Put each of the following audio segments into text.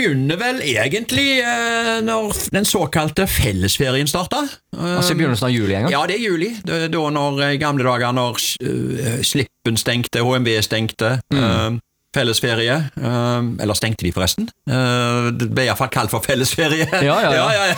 Begynner vel egentlig når den såkalte fellesferien startet. Altså i begynnelsen av juli en gang? Ja, det juli. Da når i gamle dager, når Slippen stengte, HMV stengte, fellesferie, eller stengte de forresten? Det ble i hvert fall kalt for fellesferie. Ja.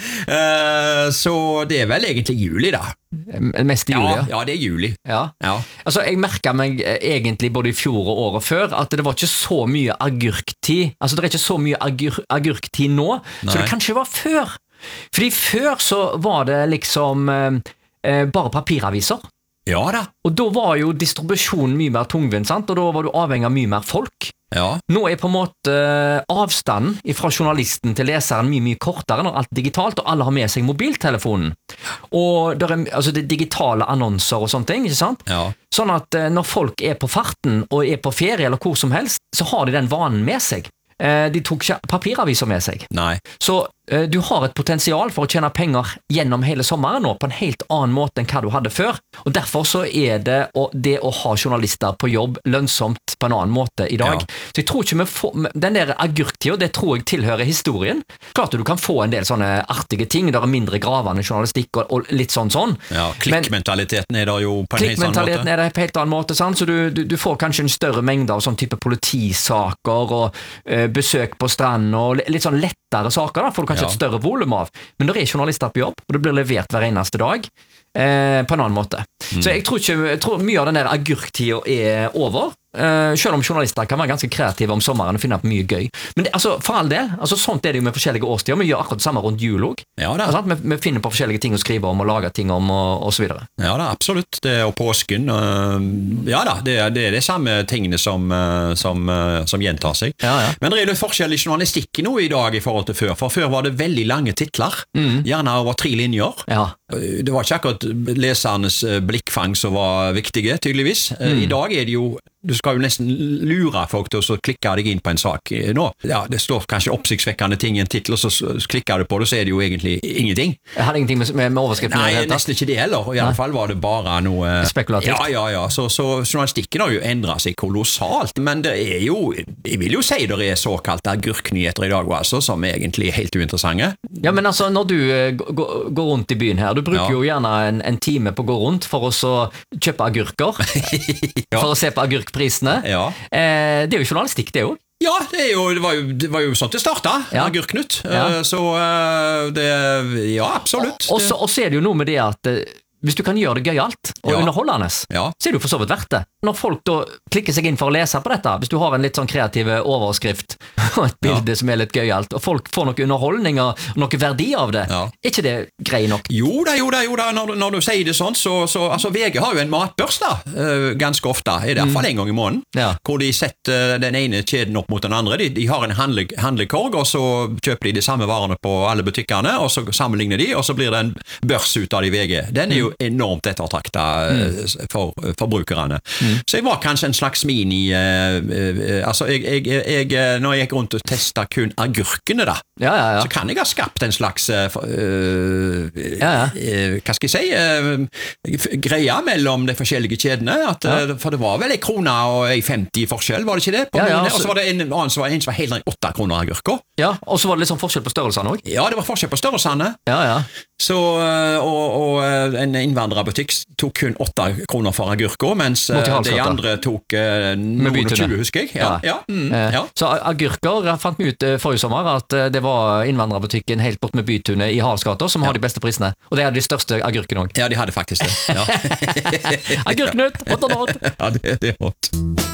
Så det vel egentlig juli da. Mest i juli, ja, det juli. Ja. Altså, jeg merket meg egentlig både i fjor og året før at det var ikke så mye agurktid. Altså, det ikke så mye agurktid nå, så det kanskje var før. Fordi før så var det liksom bare papiraviser. Ja da. Og da var jo distribusjonen mye mer tungvint, sant? Og da var du avhengig av mye mer folk. Ja. Nå på en måte avstanden fra journalisten til leseren mye kortere når alt er digitalt, og alle har med seg mobiltelefonen. Og det altså det digitale annonser og sånne ting, ikke sant? Ja. Sånn at når folk på farten og på ferie eller hvor som helst, så har de den vanen med seg. De tok ikke papiraviser med seg. Nei. Så du har et potensial for å tjene penger gjennom hele sommeren nå, på en helt annen måte enn hva du hadde før. Og derfor så det å ha journalister på jobb lønnsomt på en annen måte i dag. Ja. Så jeg tror ikke vi får, den der agurktida, det tror jeg tilhører historien. Klart du kan få en del sånne artige ting, der mindre gravende journalistikk og litt sånn. Ja, klikkmentaliteten der jo på en helt annen måte. Klikkmentaliteten det på en helt annen måte, sant? Så du får kanskje en større mengde av sånn type politisaker og besøk på strand og litt sånn lettere saker da, får du kanskje et større volum av. Men det journalister på jobb, og det blir levert hver eneste dag på en annen måte. Så jeg tror mye av den der agurktida over, selv om journalister kan være ganske kreative om sommeren og finne på mye gøy. Men altså, for all del, altså, sånt det jo med forskjellige årstider. Vi gjør akkurat det samme rundt jul også. Ja, da. Altså, vi finner på forskjellige ting å skrive om og lage ting om og så videre. Ja da, absolutt. Det og påsken. Ja da, det de samme tingene som gjentar seg. Ja. Men det litt forskjell i journalistikken nå i dag i forhold til før. For før var det veldig lange titler. Gjerne over 3 linjer. Ja. Det var ikke akkurat lesernes blikkfang som var viktige, tydeligvis. I dag det jo du skal jo nesten lure folk til å klikke deg inn på en sak nå. Ja, det står kanskje oppsiktsvekkende ting i en titel, og så klikker du på det, så det jo egentlig ingenting. Jeg hadde ingenting med overskriften. Nei, nesten ikke det heller, og i alle fall var det bare noe spekulativt. Ja, så journalistikken har jo endret seg kolossalt, men det jo, jeg vil jo si det såkalt agurknyheter i dag, altså, som egentlig helt uinteressante. Ja, men altså, når du går rundt i byen her, du bruker jo gjerne en time på å gå rundt for å så kjøpe agurker, for å se på agurkprisene. Det jo journalistikk, det jo. Ja, det var jo sånn det startet, Agurknytt. Så absolutt. Og så det jo noe med det at hvis du kan gjøre det gøyalt og underholdende, så det jo for så vidt verdt det. Når folk da klikker seg inn for å lese på dette, hvis du har en litt sånn kreativ overskrift og et bilde som litt gøyalt, og folk får noe underholdning og noe verdi av det, ikke det grei nok? Jo da, når du sier det sånn, så altså VG har jo en matbørs da, ganske ofte, i hvert fall en gang i måneden, hvor de setter den ene kjeden opp mot den andre. De har en handlekorg, og så kjøper de de samme varene på alle butikkene, og så sammenligner de, og så blir det en børs ut av de VG. Den jo enormt ettertraktet for forbrukerne. Så jeg var kanskje en slags mini altså når jeg gikk rundt og testet kun agurkene da, så kan jeg ha skapt en slags hva skal jeg si greia mellom de forskjellige kjedene, for det var vel 1 krone og 1,50 forskjell, var det ikke det? Og så var det en annen som var helt 8 kroner agurker. Ja, og så var det litt sånn forskjell på størrelsene også. Ja, det var forskjell på størrelsene. Så, og en innvandrerbutikk tok kun 8 kroner for agurker, mens de andre tok noen 20, husker jeg. Så agurker, jeg fant meg ut forrige sommer at det var innvandrerbutikken helt bort med Bytunet i Halsgata som har de beste prisene, og det de største agurkene også. Ja, de hadde faktisk det. Agurknytt, hot or not? Ja, det hot.